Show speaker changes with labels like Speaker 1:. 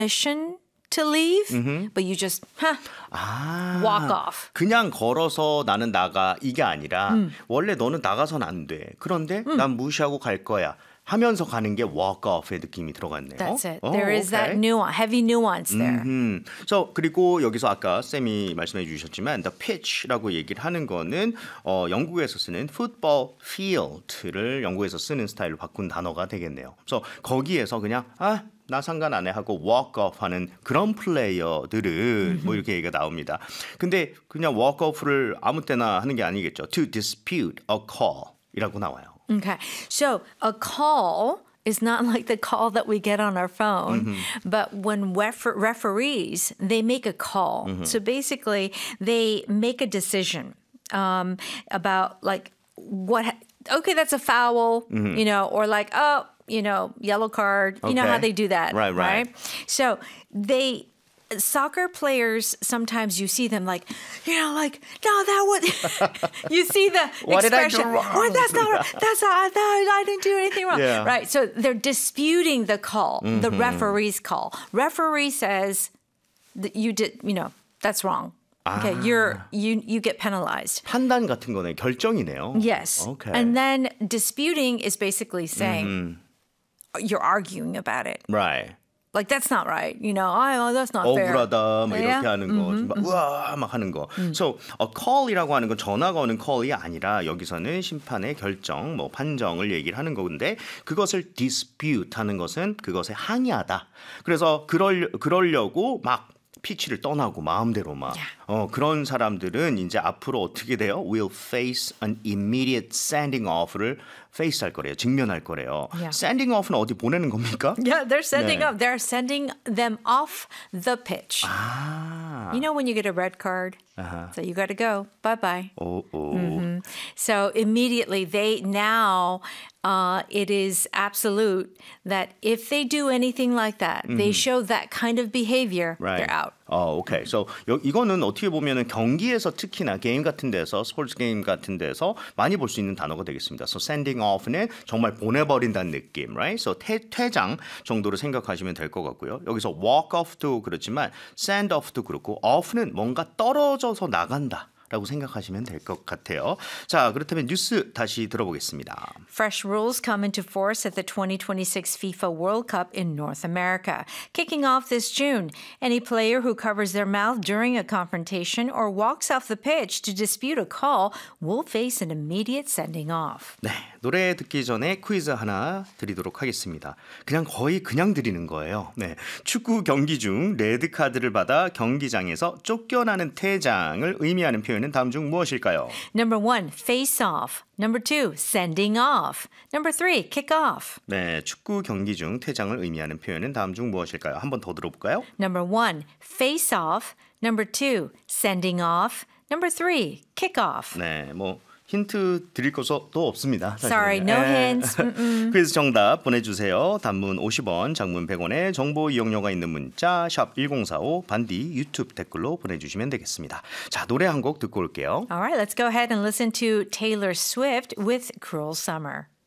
Speaker 1: permission to leave, but you just walk off.
Speaker 2: 그냥 걸어서 나는 나가 이게 아니라 원래 너는 나가선 안 돼. 그런데 난 무시하고 갈 거야. 하면서 가는 게 walk off의 느낌이 들어갔네요.
Speaker 1: That's it. There is that nuance, heavy nuance there.
Speaker 2: So, 그리고 여기서 아까 쌤이 말씀해 주셨지만 the pitch라고 얘기를 하는 거는 영국에서 쓰는 football field를 영국에서 쓰는 스타일로 바꾼 단어가 되겠네요. 그래서 거기에서 그냥 나 상관 안 해 하고 walk off 하는 그런 플레이어들은 뭐 이렇게 얘기가 나옵니다. 근데 그냥 walk off를 아무 때나 하는 게 아니겠죠. To dispute a call 이라고 나와요.
Speaker 1: Okay. So a call is not like the call that we get on our phone, but when referees, they make a call. So basically, they make a decision about like okay, that's a foul, you know, or like, yellow card. You know how they do that, right? So soccer players, sometimes you see them like, no, that would, you see the
Speaker 2: what
Speaker 1: expression.
Speaker 2: Did I do wrong?
Speaker 1: Oh, that's not, I didn't do anything wrong.
Speaker 2: Yeah.
Speaker 1: Right. So they're disputing the call, the referee's call. Referee says that you did, that's wrong. Okay, you get penalized.
Speaker 2: 판단 같은 거네, 결정이네요.
Speaker 1: Yes.
Speaker 2: Okay.
Speaker 1: And then disputing is basically saying you're arguing about it.
Speaker 2: Right.
Speaker 1: Like that's not right. That's not fair.
Speaker 2: 억울하다 막 이렇게 하는 거, 막 우와 막 하는 거. So a call이라고 하는 건 전화가 오는 call이 아니라 여기서는 심판의 결정, 뭐 판정을 얘기를 하는 건데 그것을 dispute 하는 것은 그것에 항의하다. 그래서 그러려고 막 피치를 떠나고 마음대로 막 그런 사람들은 이제 앞으로 어떻게 돼요? Will face an immediate sending off를 face할 거래요. 직면할 거래요. Sending off는 어디 보내는 겁니까?
Speaker 1: Yeah, they're sending up. They're sending them off the pitch. You know when you get a red card? So you got to go. Bye-bye. So immediately it is absolute that if they do anything like that, they show that kind of behavior, they're out.
Speaker 2: Okay. So 이거는 어떻게 보면은 경기에서 특히나 게임 같은 데서 스포츠 게임 같은 데서 많이 볼 수 있는 단어가 되겠습니다. So sending off는 정말 보내버린다는 느낌, right? So 퇴장 정도로 생각하시면 될 것 같고요. 여기서 walk off도 그렇지만 send off도 그렇고 off는 뭔가 떨어져서 나간다. 라고 생각하시면 될 것 같아요. 자, 그렇다면 뉴스 다시 들어보겠습니다.
Speaker 1: Fresh rules come into force at the 2026 FIFA World Cup in North America. Kicking off this June, any player who covers their mouth during a confrontation or walks off the pitch to dispute a call will face an immediate sending off.
Speaker 2: 네, 노래 듣기 전에 퀴즈 하나 드리도록 하겠습니다. 거의 그냥 드리는 거예요. 네, 축구 경기 중 레드 카드를 받아 경기장에서 쫓겨나는 퇴장을 의미하는 표현 는 다음 중 무엇일까요?
Speaker 1: Number 1, face off. Number 2, sending off. Number 3, kick off.
Speaker 2: 네, 축구 경기 중 퇴장을 의미하는 표현은 다음 중 무엇일까요? 한 번 더 들어볼까요?
Speaker 1: Number 1, face off. Number 2, sending off. Number 3, kick off.
Speaker 2: 네, 힌트 드릴 것도 없습니다.
Speaker 1: Sorry, no hints.
Speaker 2: 퀴즈 정답 보내주세요. 단문 50원, 장문 100원의 정보 이용료가 있는 문자 샵 1045 반디 유튜브 댓글로 보내주시면 되겠습니다. 자, 노래 한 곡 듣고 올게요.
Speaker 1: All right, let's go ahead and listen to Taylor Swift with Cruel Summer.